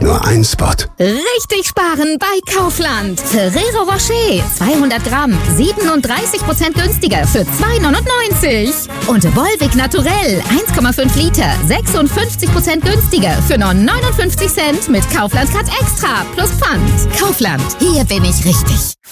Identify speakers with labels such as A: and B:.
A: nur ein Spot.
B: Richtig sparen bei Kaufland. Ferrero Rocher 200 Gramm 37% günstiger für 2,99. Und Volvic Naturell 1,5 Liter 56% günstiger für nur 59 Cent mit Kaufland Cut Extra plus Pfand. Kaufland, hier bin ich richtig.